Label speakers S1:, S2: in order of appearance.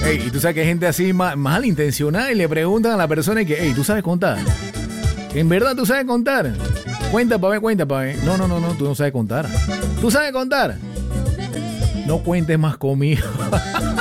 S1: Ey, y tú sabes que hay gente así malintencionada y le preguntan a la persona y que, ey, ¿tú sabes contar? ¿En verdad tú sabes contar? Cuenta pa' ver. No, tú no sabes contar. ¿Tú sabes contar? No cuentes más conmigo.